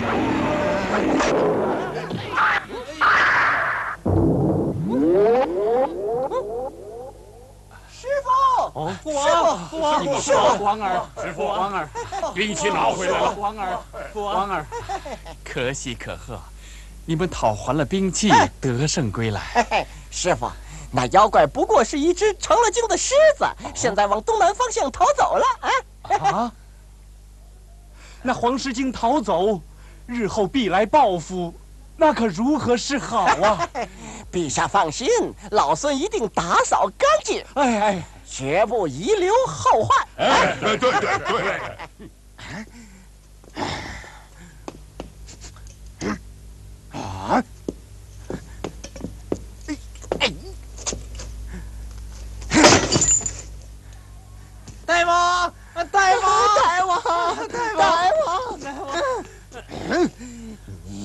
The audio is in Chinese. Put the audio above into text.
师傅， 哦，父王，父王， 师傅， 王儿， 师傅， 王儿， 兵器拿回来了。 王儿，王儿，可喜可贺，你们讨还了兵器，得胜归来。 师傅，那妖怪不过是一只成了精的狮子，现在往东南方向逃走了。 啊！那黄狮精逃走，日后必来报复，那可如何是好啊？ 陛下放心，老孙一定打扫干净， 哎， 绝不遗留后患。 哎，对。 啊！大王，大王，大王，大王，大王！